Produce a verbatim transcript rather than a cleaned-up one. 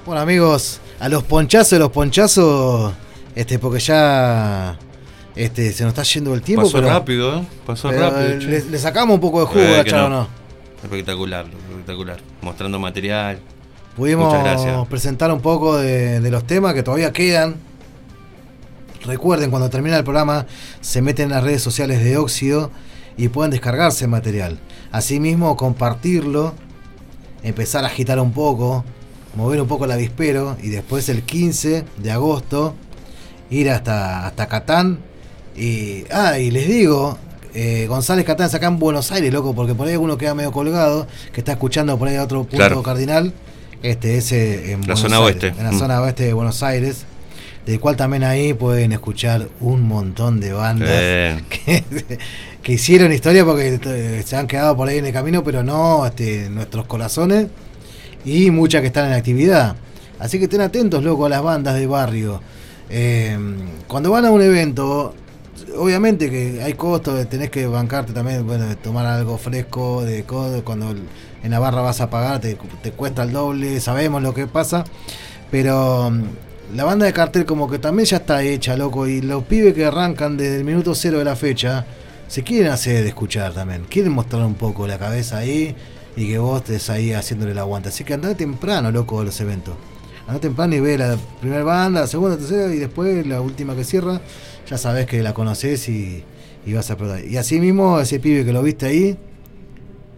Bueno, amigos, a los ponchazos, los ponchazos, este, porque ya este, se nos está yendo el tiempo. Pasó pero, rápido, ¿eh? Pasó pero rápido. Le, le sacamos un poco de jugo eh, a Charo, no. ¿no? Espectacular, espectacular. Mostrando material. Pudimos presentar un poco de, de los temas que todavía quedan. Recuerden, cuando termina el programa, se meten en las redes sociales de Óxido y pueden descargarse el material. Asimismo, compartirlo, empezar a agitar un poco, mover un poco el avispero y después el quince de agosto ir hasta, hasta Catán. Y, ah, y les digo, eh, González Catán es acá en Buenos Aires, loco, porque por ahí uno queda medio colgado, que está escuchando por ahí a otro punto claro. cardinal. Este ese en la Buenos zona Aires, oeste. En la mm. zona oeste de Buenos Aires, del cual también ahí pueden escuchar un montón de bandas eh. que, que hicieron historia porque se han quedado por ahí en el camino, pero no este, en nuestros corazones, y muchas que están en actividad. Así que estén atentos, loco, a las bandas de barrio. Eh, cuando van a un evento, obviamente que hay costos, tenés que bancarte también, bueno, de tomar algo fresco, de cuando en la barra vas a pagar, te, te cuesta el doble, sabemos lo que pasa, pero la banda de cartel como que también ya está hecha, loco, y los pibes que arrancan desde el minuto cero de la fecha se quieren hacer de escuchar también, quieren mostrar un poco la cabeza ahí y que vos estés ahí haciéndole el aguante. Así que andá temprano, loco, a los eventos. Andá temprano y ve la primera banda, la segunda, la tercera y después la última que cierra, ya sabés que la conocés y, y vas a probar. Y así mismo ese pibe que lo viste ahí,